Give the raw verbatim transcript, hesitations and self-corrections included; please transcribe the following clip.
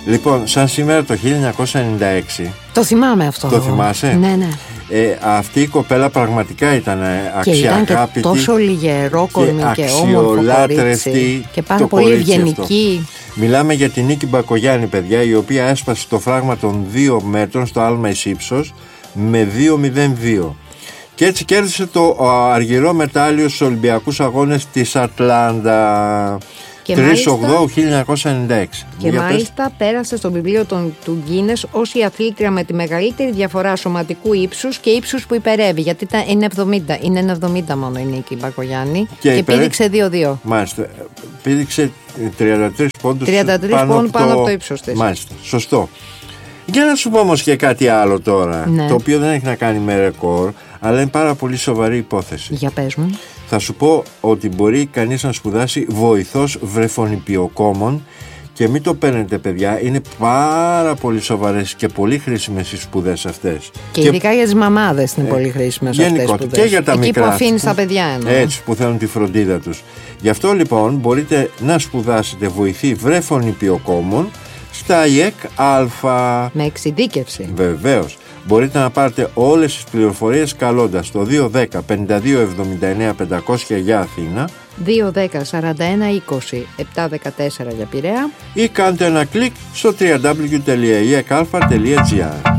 Λοιπόν, σαν σήμερα το χίλια εννιακόσια ενενήντα έξι. Το θυμάμαι αυτό. Το θυμάσαι? Ναι, ναι. Ε, αυτή η κοπέλα πραγματικά ήταν αξιαγάπητη. Και ήταν και τόσο λιγερόκολμη και, και όμορφο κορίτσι. Και πάρα πολύ ευγενική. Μιλάμε για την Νίκη Μπακογιάννη, παιδιά, η οποία έσπασε το φράγμα των δύο μέτρων στο άλμα εις ύψος με δύο μηδέν δύο. Και έτσι κέρδισε το αργυρό μετάλλιο στους Ολυμπιακούς Αγώνες της Ατλάντα. τρεις οκτώ χίλια εννιακόσια ενενήντα έξι. Και για μάλιστα πες. Πέρασε στο βιβλίο των, του Γκίνες ως η αθλήτρια με τη μεγαλύτερη διαφορά σωματικού ύψους και ύψους που υπερεύει. Γιατί ήταν, είναι εβδομήντα, είναι ένα εβδομήντα μόνο η Νίκη Μπακογιάννη. Και, και υπερ... πήδηξε δύο δύο. Μάλιστα. Πήδηξε τριάντα τρεις πόντους τριάντα τρεις πάνω, από το... πάνω από το ύψος της. Μάλιστα. Σωστό. Για να σου πω όμως και κάτι άλλο τώρα, ναι. Το οποίο δεν έχει να κάνει με ρεκόρ, αλλά είναι πάρα πολύ σοβαρή υπόθεση. Για πες μου. Θα σου πω ότι μπορεί κανείς να σπουδάσει βοηθός βρεφονιπιοκόμων και μην το παίρνετε, παιδιά, είναι πάρα πολύ σοβαρές και πολύ χρήσιμες οι σπουδές αυτές. Και, και ειδικά για τις μαμάδες είναι ε, πολύ χρήσιμες αυτές οι σπουδές. Και για τα εκεί μικρά. Που αφήνεις τα παιδιά εννοώ. Έτσι, που θέλουν τη φροντίδα τους. Γι' αυτό λοιπόν μπορείτε να σπουδάσετε βοηθή βρεφονιπιοκόμων στα ι ε κ Α. Με εξειδίκευση. Βεβαίως. Μπορείτε να πάρετε όλες τις πληροφορίες καλώντας το δύο δέκα πενήντα δύο εβδομήντα εννέα πεντακόσια για Αθήνα, δύο δέκα σαράντα ένα είκοσι επτακόσια δεκατέσσερα για Πειραιά, ή κάντε ένα κλικ στο double-u double-u double-u τελεία ι ε κ α τελεία τζι άρ.